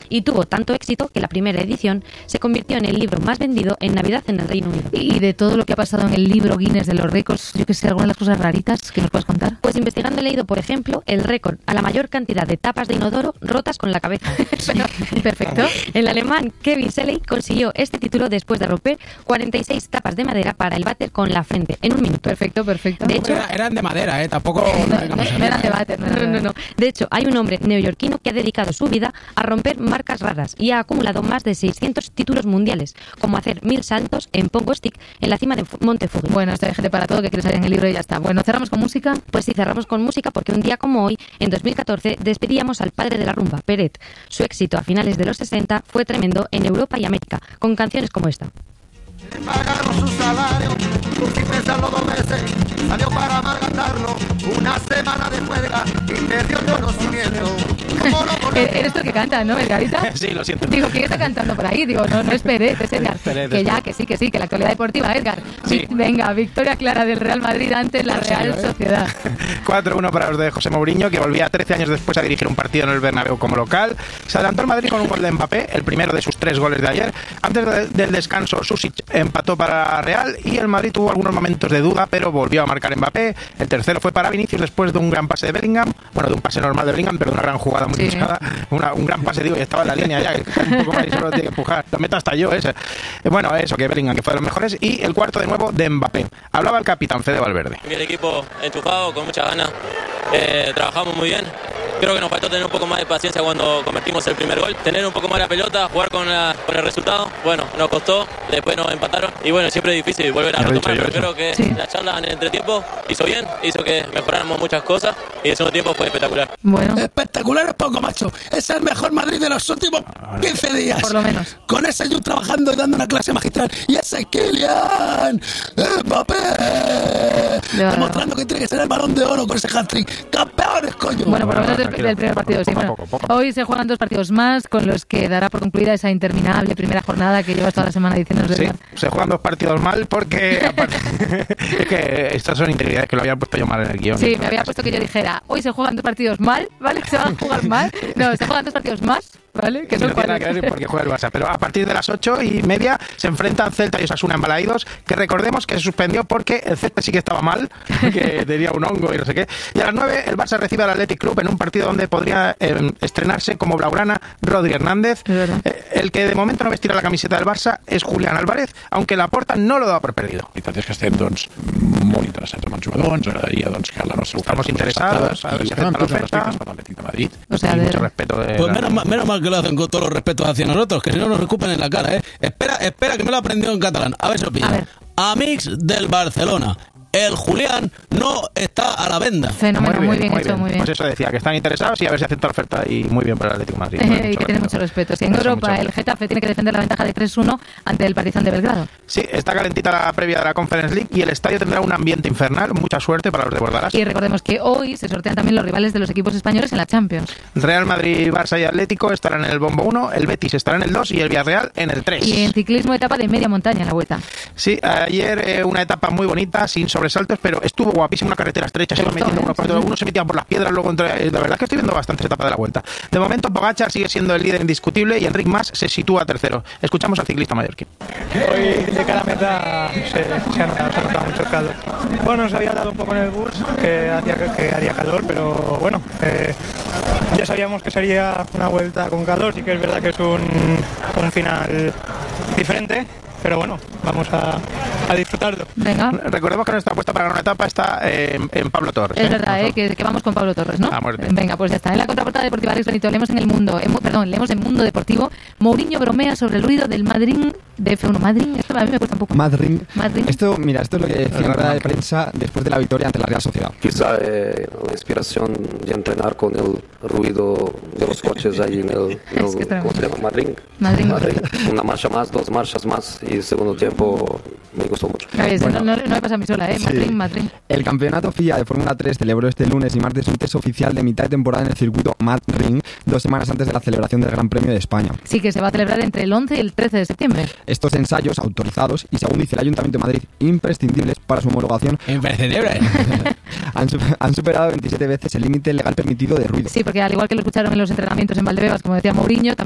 y tuvo tanto éxito que la primera edición se convirtió en el libro más vendido en Navidad en el Reino Unido. Y de todo lo que ha pasado en el libro Guinness de los récords, yo que sé, algunas de las cosas raritas que nos puedes contar. Pues investigando he leído, por ejemplo, el récord a la mayor cantidad de tapas de inodoro rotas con la cabeza. Perfecto. El alemán Kevin Shelley consiguió este título después de romper 46 tapas de madera para el váter con la frente en un minuto. Perfecto. De hecho, eran de madera, tampoco... No eran de váter. No. De hecho, hay un hombre neoyorquino que ha dedicado su vida a romper marcas raras y ha acumulado más de 600 títulos mundiales, como hacer 1000 saltos en Pongo Stick en la cima de Monte Fuji. Bueno, esto hay gente para todo que quiere salir en el libro y ya está. Bueno, ¿cerramos con música? Pues sí, cerramos con música porque un día como hoy, en 2014, despedíamos al padre de la rumba, Peret. Su éxito a finales de los 60 fue tremendo en Europa y América, con canciones como esta. Le pagaron su salario, sin pensarlo 2 veces, salió para malgastarlo, una semana de huelga y perdió el conocimiento. Eres tú el que canta, ¿no, Edgarita? Sí, lo siento. Digo, ¿quién está cantando por ahí? Digo, no es Pérez, es Edgar. Que sí, que la actualidad deportiva, Edgar. Sí. Venga, victoria clara del Real Madrid ante la Real Sociedad. 4-1 para los de José Mourinho, que volvía 13 años después a dirigir un partido en el Bernabéu como local. Se adelantó el Madrid con un gol de Mbappé, el primero de sus 3 goles de ayer. Antes del descanso, Susic empató para Real y el Madrid tuvo algunos momentos de duda, pero volvió a marcar Mbappé. El tercero fue para Vinicius después de un gran pase de Bellingham, bueno, de un pase normal de Bellingham, pero de una gran jugada muy buscada, un gran pase, digo, y estaba en la línea ya, un poco más y solo tiene que empujar, la meta hasta yo ese. Bueno, eso, que Bellingham, que fue de los mejores, y el cuarto de nuevo de Mbappé. Hablaba el capitán Fede Valverde. El equipo enchufado, con muchas ganas, trabajamos muy bien. Creo que nos faltó tener un poco más de paciencia cuando convertimos el primer gol, tener un poco más la pelota, jugar con el resultado. Bueno, nos costó, después nos empataron y bueno, siempre es difícil volver a retomar, pero creo que la charla en el entretiempo hizo bien, hizo que mejoráramos muchas cosas y el segundo tiempo fue espectacular. Bueno. Espectacular es poco, macho. Es el mejor Madrid de los últimos 15 días. Por lo menos. Con ese Jude trabajando y dando una clase magistral. Y ese Kylian Mbappé demostrando que tiene que ser el Balón de Oro con ese hat-trick. ¡Campeones, coño! Bueno, por lo menos del primer partido, sí. Bueno, hoy se juegan 2 partidos más, con los que dará por concluida esa interminable primera jornada que llevas toda la semana diciéndonos. Sí, se juegan 2 partidos mal porque aparte, es que estas son interioridades que lo había puesto yo mal en el guión. Sí, me había puesto que yo dijera, hoy se juegan 2 partidos mal, ¿vale? Se van a jugar mal. No, se juegan 2 partidos más, ¿vale? Que no tiene nada que ver porque juega el Barça. Pero a partir de las 8:30 se enfrentan Celta y Osasuna en Balaídos, que recordemos que se suspendió porque el Celta sí que estaba mal, que tenía un hongo y no sé qué. Y a las 9 el Barça recibe al Athletic Club en un partido donde podría estrenarse como blaugrana Rodri Hernández. El que de momento no vestirà la camiseta del Barça és Julián Álvarez, aunque Laporta no lo daba per perdido. La veritat és que estem molt interessats en el jugador, ens agradaria que la nostra Estamos interesados a ver si acepta la oferta. Per l'Atlètic de Madrid. O sea, mucho respeto de pues menos mal que lo hacen con todos los respetos hacia nosotros, que si no nos escupen en la cara, ¿eh? Espera que me lo he aprendido en catalán. A ver si lo pillo. Amics del Barcelona. El Julián no está a la venda. Fenómeno, muy bien hecho. Pues eso decía, que están interesados y a ver si acepta la oferta y muy bien para el Atlético de Madrid. Y que tiene mucho respeto. Si en Europa el Getafe tiene que defender la ventaja de 3-1 ante el Partizan de Belgrado. Sí, está calentita la previa de la Conference League y el estadio tendrá un ambiente infernal. Mucha suerte para los de Bordalás. Y recordemos que hoy se sortean también los rivales de los equipos españoles en la Champions. Real Madrid, Barça y Atlético estarán en el bombo 1, el Betis estará en el 2 y el Villarreal en el 3. Y en ciclismo etapa de media montaña en la Vuelta. Sí, ayer una etapa muy bonita, sin sobresaltos, pero estuvo guapísima, una carretera estrecha, se iban metiendo uno por otro, algunos se metían por las piedras, luego la verdad es que estoy viendo bastantes etapas de la Vuelta. De momento Pogačar sigue siendo el líder indiscutible y Enric Mas se sitúa tercero. Escuchamos al ciclista mallorquín. Hoy de cada meta se ha notado mucho el calor. Bueno, nos había dado un poco en el bus que haría calor, pero bueno, ya sabíamos que sería una vuelta con calor, sí que es verdad que es un final diferente. Pero bueno, vamos a disfrutarlo. Venga. Recordemos que nuestra apuesta para ganar una etapa está en Pablo Torres. Es verdad, que vamos con Pablo Torres, ¿no? A muerte. Venga, pues ya está. En la contraportada deportiva Alex Benito leemos en leemos en Mundo Deportivo. Mourinho bromea sobre el ruido del Madrid de F1. Madrid, esto a mí me cuesta un poco. Madrid. Esto es lo que decía en la rueda de prensa después de la victoria ante la Real Sociedad. Quizá la inspiración de entrenar con el ruido de los coches ahí en el ¿cómo se llama? Madrid. Una marcha más, 2 marchas más y el segundo tiempo me gustó mucho. Bueno, no me pasa a mí sola, Madrid. El campeonato FIA de Fórmula 3 celebró este lunes y martes un test oficial de mitad de temporada en el circuito Madrid, 2 semanas antes de la celebración del Gran Premio de España. Sí, que se va a celebrar entre el 11 y el 13 de septiembre. Estos ensayos autorizados y, según dice el Ayuntamiento de Madrid, imprescindibles para su homologación, imprescindibles, han superado 27 veces el límite legal permitido de ruido. Sí, porque al igual que lo escucharon en los entrenamientos en Valdebebas, como decía Mourinho,